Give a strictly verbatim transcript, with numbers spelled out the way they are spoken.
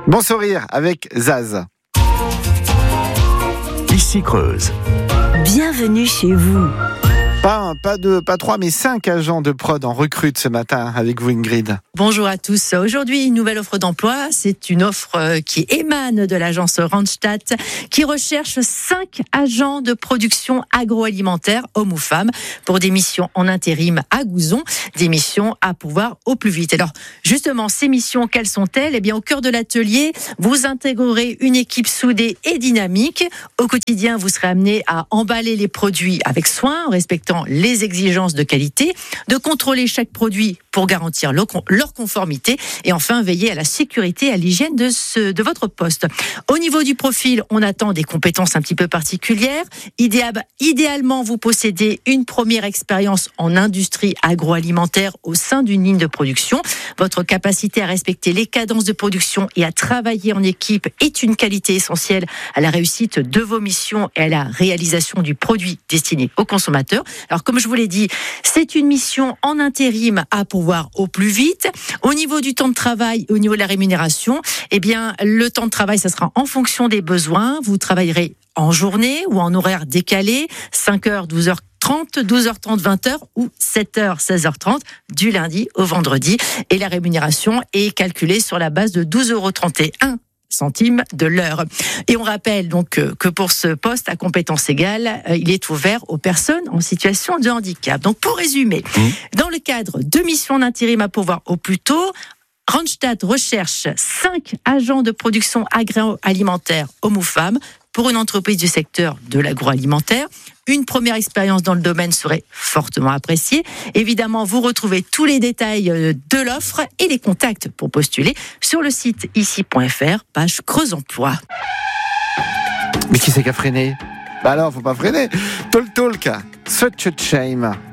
Bon sourire avec Zaz. Ici Creuse. Bienvenue chez vous. Pas un, pas deux, pas trois, mais cinq agents de prod en recrute ce matin avec vous, Ingrid. Bonjour à tous. Aujourd'hui, une nouvelle offre d'emploi. C'est une offre qui émane de l'agence Randstad, qui recherche cinq agents de production agroalimentaire, hommes ou femmes, pour des missions en intérim à Gouzon, des missions à pourvoir au plus vite. Alors, justement, ces missions, quelles sont-elles ? Eh bien, au cœur de l'atelier, vous intégrerez une équipe soudée et dynamique. Au quotidien, vous serez amené à emballer les produits avec soin, en respectant les exigences de qualité, de contrôler chaque produit pour garantir leur conformité et enfin veiller à la sécurité et à l'hygiène de, ce, de votre poste. Au niveau du profil, on attend des compétences un petit peu particulières. Idéal, idéalement, vous possédez une première expérience en industrie agroalimentaire au sein d'une ligne de production. Votre capacité à respecter les cadences de production et à travailler en équipe est une qualité essentielle à la réussite de vos missions et à la réalisation du produit destiné aux consommateurs. Alors, comme je vous l'ai dit, c'est une mission en intérim à pourvoir au plus vite. Au niveau du temps de travail, au niveau de la rémunération, eh bien, le temps de travail, ça sera en fonction des besoins. Vous travaillerez en journée ou en horaire décalé, cinq heures, douze heures trente, douze heures trente, vingt heures ou sept heures, seize heures trente du lundi au vendredi. Et la rémunération est calculée sur la base de douze euros trente et un centimes de l'heure. Et on rappelle donc que pour ce poste à compétences égales, il est ouvert aux personnes en situation de handicap. Donc pour résumer, mmh. dans le cadre de missions d'intérim à pourvoir au plus tôt, Randstad recherche cinq agents de production agroalimentaire hommes ou femmes pour une entreprise du secteur de l'agroalimentaire. Une première expérience dans le domaine serait fortement appréciée. Évidemment, vous retrouvez tous les détails de l'offre et les contacts pour postuler sur le site ici point f r, page Creuse Emploi. Mais qui c'est qui a freiné ? Bah alors, faut pas freiner. Talk Talk, such a shame.